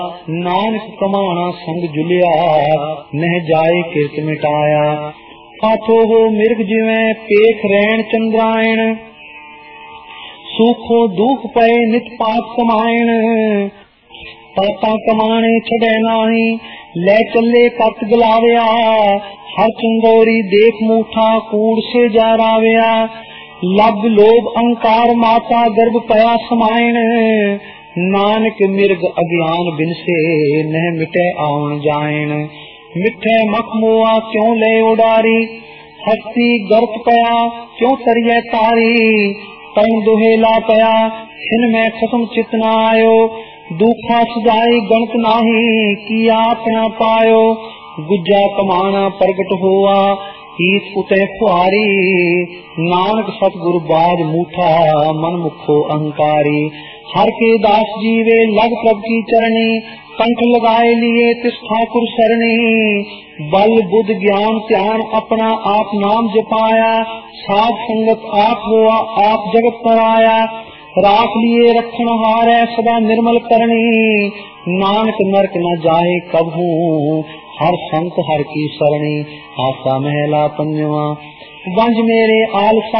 नानक कमाना संग जुलिया, नह जाए किरत मिटाया। हाथो हो मिर्ग जिवें पेख रैन चंद्रायण, सुखो दुख पए नित पाप कमायण। पापा कमाने छड़े नाही, ले चले पत गलाविया। हर चंगोरी देख मूठा, कूड़ से जा राविया। लब लोभ अहंकार माता, गर्भ पया समायण। नानक मिर्ग अज्ञान बिन से, नह मिटे आवन जायण। मिठे मख मोआ क्यों ले उडारी, हस्ती गर्त पया क्यों तरिए तारी। तन दुहेला पया हिन में खसम चित न आयो। दुखा सजाई गणत नाही, किया अपना पायो। गुज्जा कमाना प्रगट हुआ, ईस उते खुआरी। नानक सतगुरु बाज मूठा, मन मुखो अहंकारी। हर के दास जीवे लग प्रभ की चरणी, कंठ लगाए लिए तिस ठाकुर सरणी। बल बुद्ध ज्ञान ध्यान अपना आप नाम जपाया। साध संगत आप हुआ आप जगत पर आया। राख लिए रखन हारै सदा निर्मल करनी। नानक नरक न जाए कबहू, हर संत हर की सरणी। आसा महला पंजवा। वंज मेरे आलसा